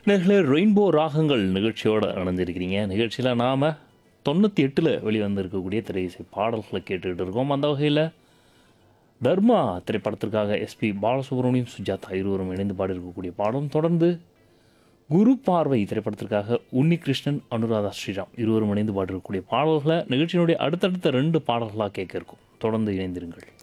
நேர்களே ரெயின்போ ராகங்கள் நிகழ்ச்சியோடு இணைஞ்சிருக்கிறீங்க. நிகழ்ச்சியில் நாம் 98 வெளிவந்திருக்கக்கூடிய திரை இசை பாடல்களை கேட்டுக்கிட்டு இருக்கோம். அந்த வகையில் தர்மா திரைப்படத்திற்காக எஸ்பி பாலசுப்ரமணியம், சுஜாதா இருவரும் இணைந்து பாடியிருக்கக்கூடிய பாடம். தொடர்ந்து குரு பார்வை திரைப்படத்திற்காக உன்னிகிருஷ்ணன், அனுராதா ஸ்ரீராம் இருவரும் இணைந்து பாடியிருக்கக்கூடிய பாடல்களை நிகழ்ச்சியினுடைய அடுத்தடுத்த 2 பாடல்களாக கேட்க இருக்கும். தொடர்ந்து இணைந்திருங்கள்.